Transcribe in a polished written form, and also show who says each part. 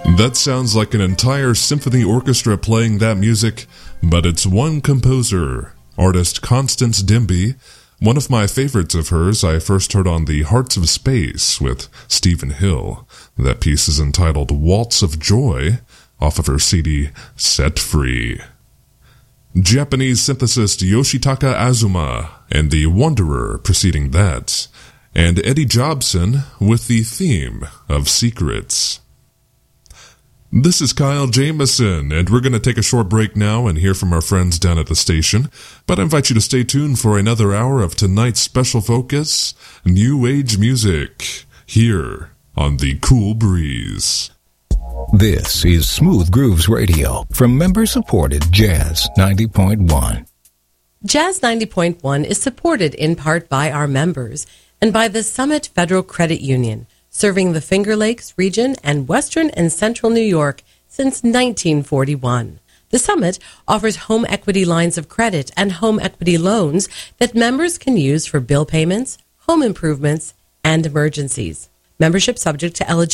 Speaker 1: That sounds like an entire symphony orchestra playing that music, but it's one composer, artist Constance Demby. One of my favorites of hers I first heard on the Hearts of Space with Stephen Hill. That piece is entitled Waltz of Joy, off of her CD Set Free. Japanese synthesist Yoshitaka Azuma and The Wanderer preceding that, and Eddie Jobson with the theme of Secrets. This is Kyle Jameson, and we're going to take a short break now and hear from our friends down at the station, but I invite you to stay tuned for another hour of tonight's special focus, New Age Music, here on The Cool Breeze.
Speaker 2: This is Smooth Grooves Radio from member-supported Jazz 90.1.
Speaker 3: Jazz 90.1 is supported in part by our members and by the Summit Federal Credit Union, serving the Finger Lakes region and western and central New York since 1941. The Summit offers home equity lines of credit and home equity loans that members can use for bill payments, home improvements, and emergencies. Membership subject to eligibility